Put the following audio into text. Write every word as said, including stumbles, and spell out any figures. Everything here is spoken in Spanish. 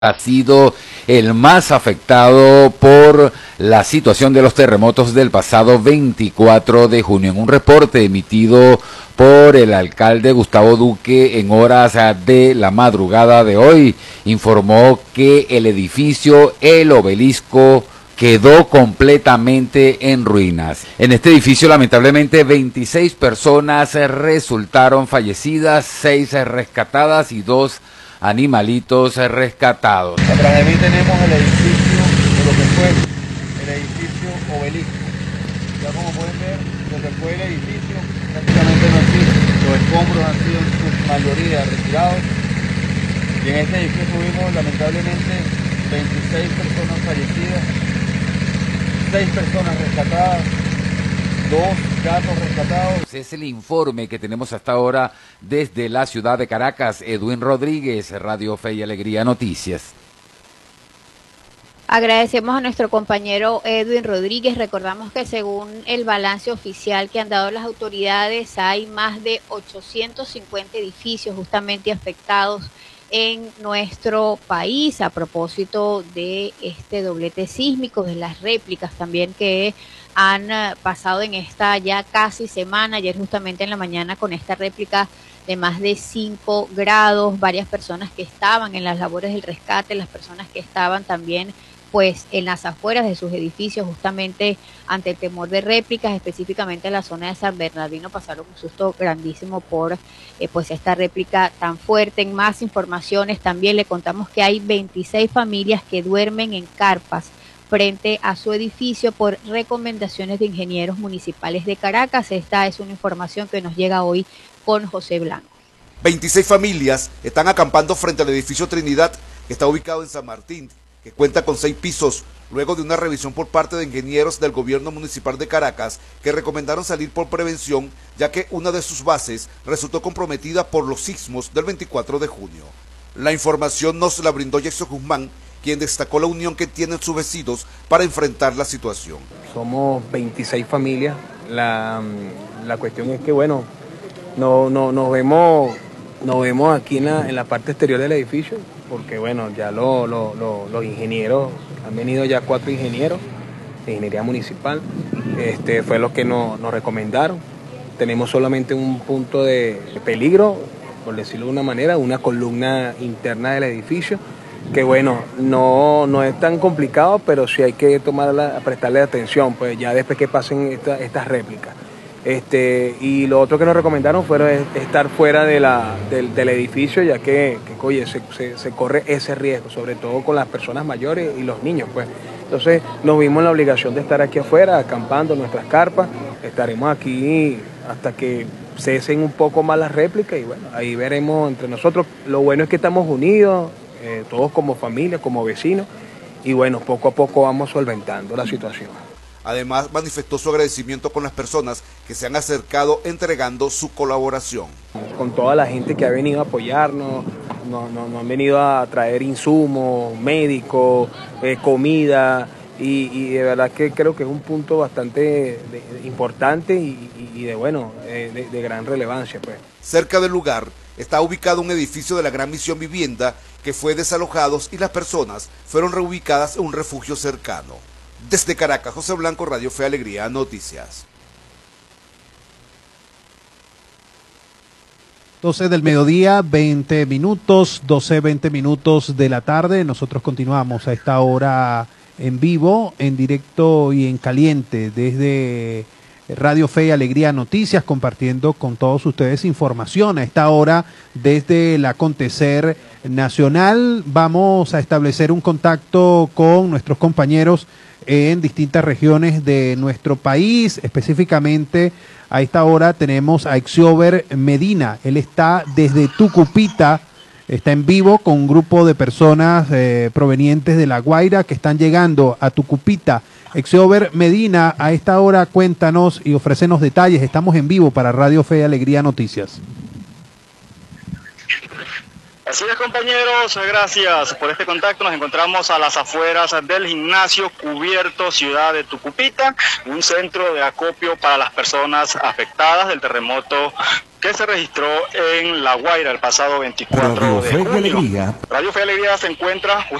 ha sido el más afectado por la situación de los terremotos del pasado veinticuatro de junio. En un reporte emitido por el alcalde Gustavo Duque en horas de la madrugada de hoy, informó que el edificio El Obelisco quedó completamente en ruinas. En este edificio, lamentablemente, veintiséis personas resultaron fallecidas, seis rescatadas y dos animalitos rescatados. Atrás de mí tenemos el edificio de lo que fue el edificio Obelisco. Ya como pueden ver, lo que fue el edificio prácticamente no existe. Los escombros han sido en su mayoría retirados. Y en este edificio tuvimos lamentablemente veintiséis personas fallecidas, seis personas rescatadas, dos gatos rescatados. Es el informe que tenemos hasta ahora desde la ciudad de Caracas. Edwin Rodríguez, Radio Fe y Alegría Noticias. Agradecemos a nuestro compañero Edwin Rodríguez. Recordamos que según el balance oficial que han dado las autoridades, hay más de ochocientos cincuenta edificios justamente afectados en nuestro país a propósito de este doblete sísmico, de las réplicas también que han pasado en esta ya casi semana. Ayer justamente en la mañana con esta réplica de más de cinco grados, varias personas que estaban en las labores del rescate, las personas que estaban también pues en las afueras de sus edificios justamente ante el temor de réplicas, específicamente en la zona de San Bernardino, pasaron un susto grandísimo por eh, pues esta réplica tan fuerte. En más informaciones también le contamos que hay veintiséis familias que duermen en carpas frente a su edificio por recomendaciones de ingenieros municipales de Caracas. Esta es una información que nos llega hoy con José Blanco. veintiséis familias están acampando frente al edificio Trinidad, que está ubicado en San Martín, que cuenta con seis pisos, luego de una revisión por parte de ingenieros del gobierno municipal de Caracas, que recomendaron salir por prevención, ya que una de sus bases resultó comprometida por los sismos del veinticuatro de junio. La información nos la brindó Jackson Guzmán, quien destacó la unión que tienen sus vecinos para enfrentar la situación. Somos veintiséis familias, la, la cuestión es que, bueno, no, no, nos vemos, nos vemos aquí en la, en la parte exterior del edificio, porque bueno, ya lo, lo, lo, los ingenieros, han venido ya cuatro ingenieros de ingeniería municipal, este, fue lo que nos, nos recomendaron. Tenemos solamente un punto de peligro, por decirlo de una manera, una columna interna del edificio, que bueno, no, no es tan complicado, pero sí hay que tomarla, prestarle atención, pues ya después que pasen esta, estas réplicas. Este, y lo otro que nos recomendaron fue estar fuera de la, del, del edificio, ya que, que oye, se, se, se corre ese riesgo, sobre todo con las personas mayores y los niños, pues. Entonces nos vimos en la obligación de estar aquí afuera, acampando en nuestras carpas. Estaremos aquí hasta que cesen un poco más las réplicas y bueno, ahí veremos entre nosotros. Lo bueno es que estamos unidos, eh, todos como familia, como vecinos, y bueno, poco a poco vamos solventando la situación. Además, manifestó su agradecimiento con las personas que se han acercado entregando su colaboración. Con toda la gente que ha venido a apoyarnos, nos no, no han venido a traer insumos, médicos, eh, comida, y, y de verdad que creo que es un punto bastante de, de, importante y, y, y de, bueno, eh, de, de gran relevancia, pues. Cerca del lugar está ubicado un edificio de la Gran Misión Vivienda que fue desalojado y las personas fueron reubicadas en un refugio cercano. Desde Caracas, José Blanco, Radio Fe Alegría Noticias. doce del mediodía, veinte minutos, doce, veinte minutos de la tarde. Nosotros continuamos a esta hora en vivo, en directo y en caliente desde Radio Fe y Alegría Noticias, compartiendo con todos ustedes información a esta hora desde el acontecer nacional. Vamos a establecer un contacto con nuestros compañeros en distintas regiones de nuestro país. Específicamente a esta hora tenemos a Exiober Medina. Él está desde Tucupita, está en vivo con un grupo de personas eh, provenientes de La Guaira que están llegando a Tucupita. Exiober Medina, a esta hora cuéntanos y ofrécenos detalles. Estamos en vivo para Radio Fe y Alegría Noticias. Así es, compañeros, gracias por este contacto. Nos encontramos a las afueras del gimnasio Cubierto, ciudad de Tucupita, un centro de acopio para las personas afectadas del terremoto que se registró en La Guaira el pasado veinticuatro de junio. Radio Fe y Alegría se encuentra